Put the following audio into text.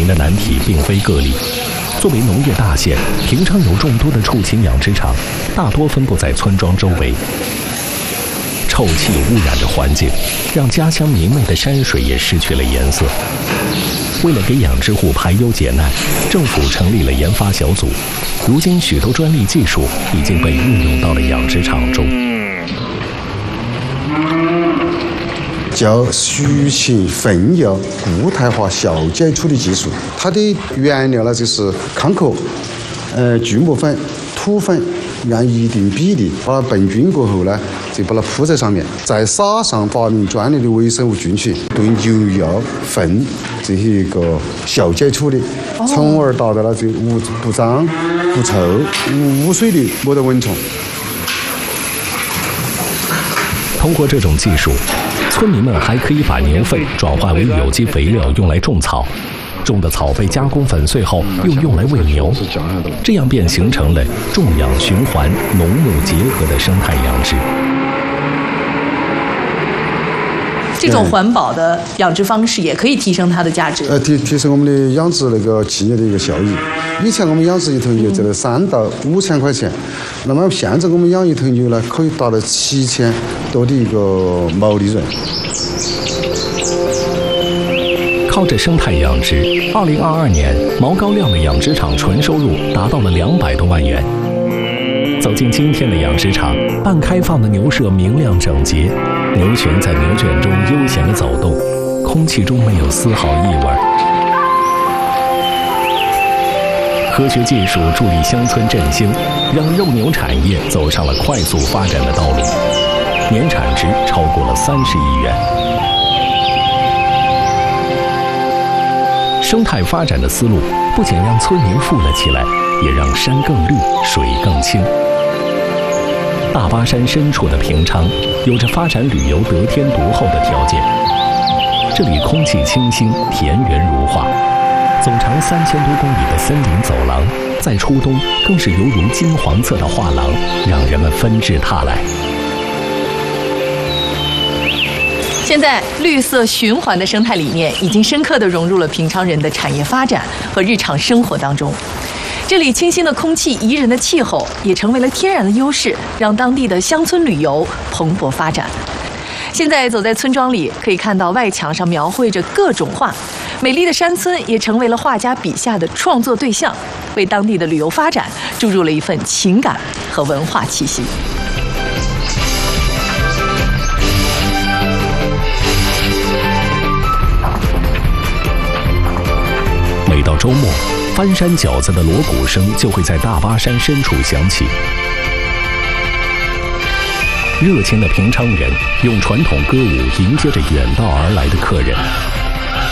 临的难题并非个例。作为农业大县，平昌有众多的畜禽养殖场，大多分布在村庄周围。臭气污染的环境，让家乡明媚的山水也失去了颜色。为了给养殖户排忧解难，政府成立了研发小组。如今，许多专利技术已经被运用到了养殖场中。 叫畜禽粪油固态化小解处理技术，它的原料呢就是糠壳、锯末粉、土粉，按一定比例把它拌均过后呢，就把它铺在上面，再撒上发明专利的微生物菌群，对牛药、粪这些一个小解处理，从而达到了这不脏、不臭、无污水的没得蚊虫。 通过这种技术，村民们还可以把牛粪转化为有机肥料，用来种草。种的草被加工粉碎后，又用来喂牛，这样便形成了种养循环、农牧结合的生态养殖。 这种环保的养殖方式也可以提升它的价值。 提升我们的养殖那个企业的一个效益。以前我们养殖一头牛只能3到5千块钱，那么现在我们养一头牛呢，可以达到7000多的一个毛利润。 靠着生态养殖，2022年毛高粱的养殖场纯收入达到了200多万元。走进今天的养殖场，半开放的牛舍明亮整洁，牛群在牛圈中悠闲地走动，空气中没有丝毫异味。科学技术助力乡村振兴，让肉牛产业走上了快速发展的道路，年产值超过了30亿元。生态发展的思路不仅让村民富了起来，也让山更绿，水更清。大巴山深处的平昌，有着发展旅游得天独厚的条件。这里空气清新，田园如画，走长3000多公里的森林走廊，在初冬更是犹如金黄色的画廊，让人们纷至沓来。 现在，绿色循环的生态理念已经深刻地融入了平昌人的产业发展和日常生活当中。这里清新的空气、宜人的气候，也成为了天然的优势，让当地的乡村旅游蓬勃发展。现在走在村庄里，可以看到外墙上描绘着各种画，美丽的山村也成为了画家笔下的创作对象，为当地的旅游发展注入了一份情感和文化气息。 每到周末，翻山饺子的锣鼓声就会在大巴山深处响起。热情的平昌人用传统歌舞迎接着远道而来的客人。